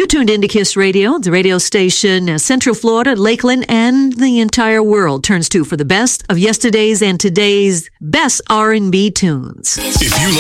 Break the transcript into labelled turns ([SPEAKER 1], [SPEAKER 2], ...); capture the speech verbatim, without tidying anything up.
[SPEAKER 1] You're tuned into Kiss Radio, the radio station, uh, Central Florida, Lakeland, and the entire world turns to for the best of yesterday's and today's best R and B tunes.
[SPEAKER 2] If you